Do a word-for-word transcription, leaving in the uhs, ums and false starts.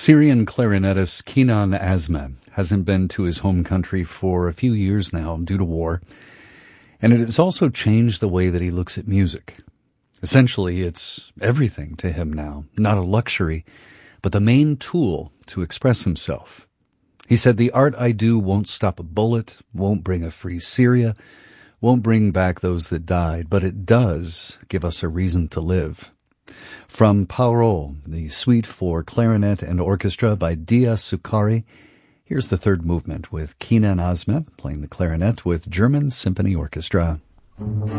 Syrian clarinetist Kenan Azmeh hasn't been to his home country for a few years now due to war, and it has also changed the way that he looks at music. Essentially, it's everything to him now, not a luxury, but the main tool to express himself. He said, "The art I do won't stop a bullet, won't bring a free Syria, won't bring back those that died, but it does give us a reason to live." From Parole, the suite for clarinet and orchestra by Dia Succari, here's the third movement with Kenan Azmeh playing the clarinet with German Symphony Orchestra.